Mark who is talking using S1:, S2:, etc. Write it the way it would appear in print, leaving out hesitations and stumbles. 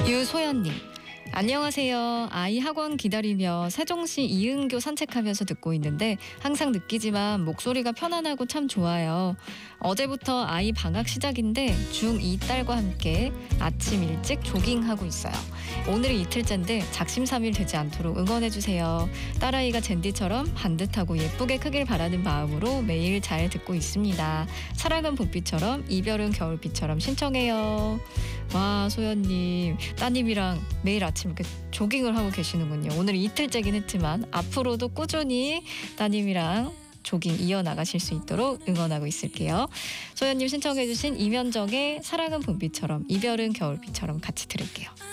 S1: 유소연님. 안녕하세요. 아이 학원 기다리며 세종시 이은교 산책하면서 듣고 있는데 항상 느끼지만 목소리가 편안하고 참 좋아요. 어제부터 아이 방학 시작인데 중2 딸과 함께 아침 일찍 조깅하고 있어요. 오늘이 이틀째인데 작심삼일 되지 않도록 응원해주세요. 딸아이가 젠디처럼 반듯하고 예쁘게 크길 바라는 마음으로 매일 잘 듣고 있습니다. 사랑은 봄비처럼 이별은 겨울비처럼 신청해요. 와, 소연님, 따님이랑 매일 아침 이렇게 조깅을 하고 계시는군요. 오늘 이틀째긴 했지만 앞으로도 꾸준히 따님이랑 조깅 이어나가실 수 있도록 응원하고 있을게요. 소연님 신청해주신 이면정의 사랑은 봄비처럼 이별은 겨울비처럼 같이 들을게요.